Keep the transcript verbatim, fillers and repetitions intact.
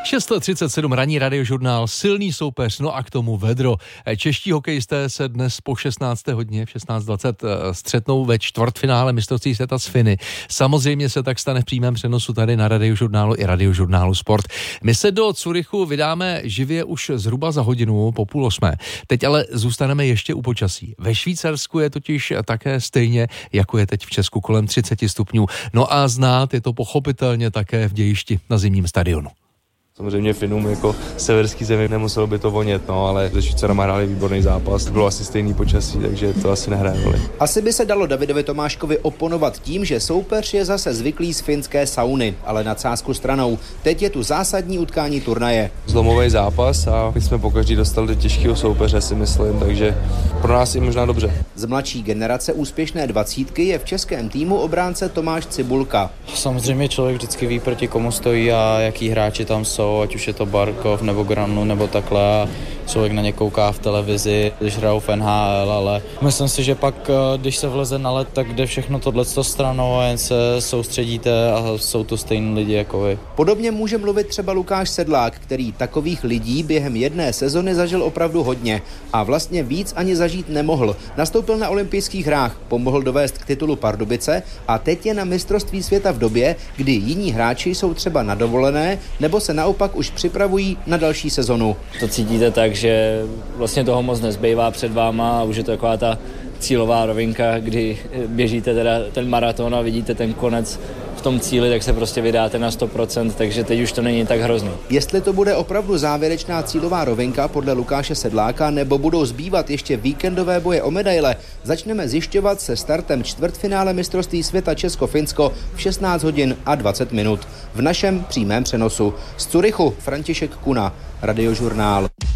šest třicet sedm ranní radiožurnál, silný soupeř, no a k tomu vedro. Čeští hokejisté se dnes po šestnácté hodině v šestnáct dvacet střetnou ve čtvrtfinále mistrovství světa s Finy. Samozřejmě se tak stane v přímém přenosu tady na radiožurnálu i radiožurnálu Sport. My se do Curychu vydáme živě už zhruba za hodinu po půl osmé. Teď ale zůstaneme ještě u počasí. Ve Švýcarsku je totiž také stejně, jako je teď v Česku, kolem třicet stupňů. No a znát je to pochopitelně také v dějišti na zimním stadionu. Samozřejmě Finům jako severský zemi nemuselo by to vonět, no, ale ze Švýcarama hráli výborný zápas, bylo asi stejný počasí, takže to asi nehraje roli. Asi by se dalo Davidovi Tomáškovi oponovat tím, že soupeř je zase zvyklý z finské sauny, ale nadsázku stranou. Teď je tu zásadní utkání turnaje. Zlomový zápas a my jsme pokaždý dostali do těžkého soupeře, si myslím, takže pro nás je možná dobře. Z mladší generace úspěšné dvacítky je v českém týmu obránce Tomáš Cibulka. Samozřejmě člověk vždycky ví, proti komu stojí a jaký hráči tam jsou. Ať už je to Barkov nebo Granlu nebo takhle a člověk na ně kouká v televizi, když hrajou v N H L, ale myslím si, že pak, když se vleze na led, tak jde všechno tohleto stranou a jen se soustředíte a jsou to stejní lidi jako vy. Podobně může mluvit třeba Lukáš Sedlák, který takových lidí během jedné sezony zažil opravdu hodně a vlastně víc ani zažít nemohl. Nastoupil na olympijských hrách, pomohl dovést k titulu Pardubice a teď je na mistrovství světa v době, kdy jiní hráči jsou třeba na dovolené nebo se naopak pak už připravují na další sezonu. To cítíte tak, že vlastně toho moc nezbývá před váma a už je to taková ta cílová rovinka, kdy běžíte teda ten maraton a vidíte ten konec v tom cíli, tak se prostě vydáte na sto procent, takže teď už to není tak hrozný. Jestli to bude opravdu závěrečná cílová rovinka podle Lukáše Sedláka, nebo budou zbývat ještě víkendové boje o medaile, začneme zjišťovat se startem čtvrtfinále mistrovství světa Česko-Finsko v šestnáct hodin a dvacet minut. V našem přímém přenosu. Z Curychu František Kuna, Radiožurnál.